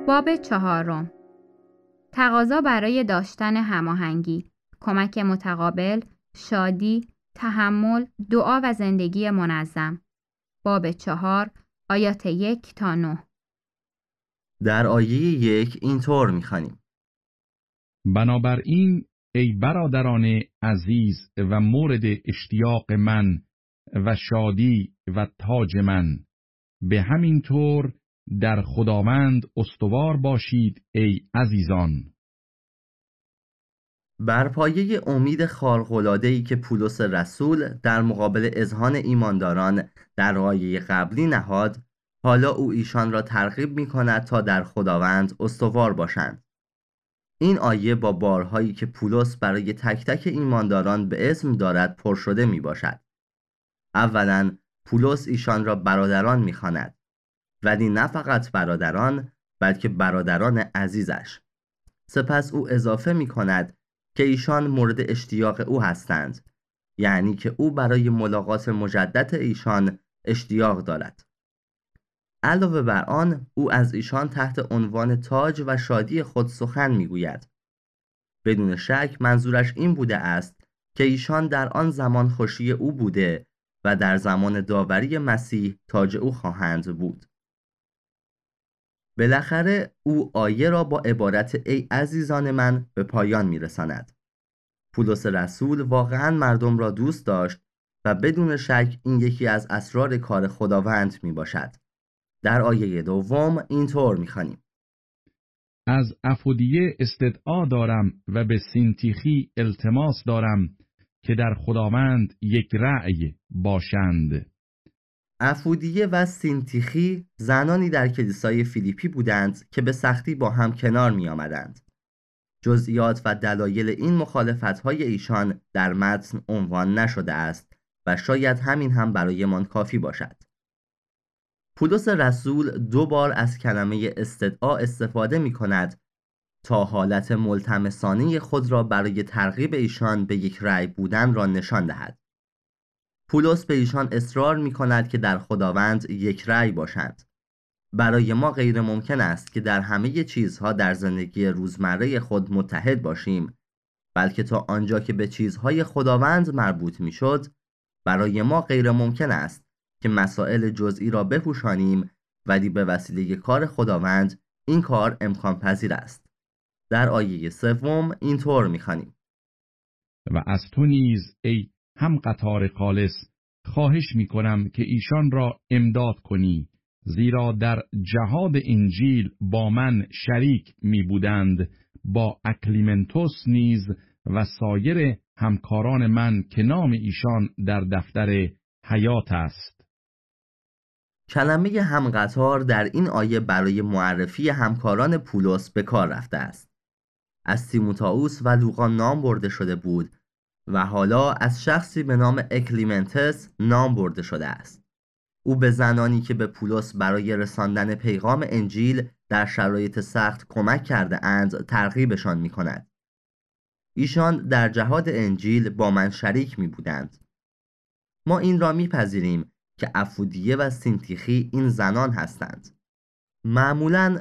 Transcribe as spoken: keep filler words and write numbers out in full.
باب چهارم. تقاضا برای داشتن هماهنگی، کمک متقابل، شادی، تحمل، دعا و زندگی منظم. باب چهار، آیات یک تا نه. در آیه یک اینطور می‌خوانیم: بنابراین ای برادران عزیز و مورد اشتیاق من و شادی و تاج من، به همین طور در خداوند استوار باشید ای عزیزان. بر پایه امید خارق‌العاده‌ای که پولس رسول در مقابل اذعان ایمانداران در آیه قبلی نهاد، حالا او ایشان را ترغیب می‌کند تا در خداوند استوار باشند. این آیه با بارهایی که پولس برای تک تک ایمانداران به اسم دارد پر شده می باشد. اولاً پولس ایشان را برادران می‌خواند، ولی نه فقط برادران بلکه برادران عزیزش. سپس او اضافه می‌کند که ایشان مورد اشتیاق او هستند، یعنی که او برای ملاقات مجدد ایشان اشتیاق دارد. علاوه بر آن او از ایشان تحت عنوان تاج و شادی خود سخن میگوید. بدون شک منظورش این بوده است که ایشان در آن زمان خوشی او بوده و در زمان داوری مسیح تاج او خواهند بود. بالاخره او آیه را با عبارت ای عزیزان من به پایان میرساند. پولس رسول واقعا مردم را دوست داشت و بدون شک این یکی از اسرار کار خداوند می باشد. در آیه دوم اینطور می‌خوانیم: از افودیه استدعا دارم و به سینتیخی التماس دارم که در خداوند یک رأی باشند. افودیه و سینتیخی زنانی در کلیسای فیلیپی بودند که به سختی با هم کنار می آمدند. جزئیات و دلایل این مخالفت‌های ایشان در متن عنوان نشده است و شاید همین هم برایمان کافی باشد. پولس رسول دو بار از کلمه استدعا استفاده می کند تا حالت ملتمسانه خود را برای ترغیب ایشان به یک رأی بودن را نشان دهد. پولس به ایشان اصرار می کند که در خداوند یک رأی باشند. برای ما غیر ممکن است که در همه چیزها در زندگی روزمره خود متحد باشیم، بلکه تا آنجا که به چیزهای خداوند مربوط می شد، برای ما غیر ممکن است که مسائل جزئی را بپوشانیم، ولی به وسیله کار خداوند این کار امکان پذیر است. در آیه سوم اینطور می‌خوانیم: و از تو نیز ای هم قطار خالص خواهش می کنم که ایشان را امداد کنی، زیرا در جهاد انجیل با من شریک می بودند، با اکلیمنتوس نیز و سایر همکاران من که نام ایشان در دفتر حیات است. کلمه همقطار در این آیه برای معرفی همکاران پولس به کار رفته است. از تیموتائوس و لوقا نام برده شده بود و حالا از شخصی به نام اکلیمنتس نام برده شده است. او به زنانی که به پولس برای رساندن پیغام انجیل در شرایط سخت کمک کرده اند ترغیبشان می کند. ایشان در جهاد انجیل با من شریک می بودند. ما این را می پذیریم که افودیه و سینتیخی این زنان هستند. معمولاً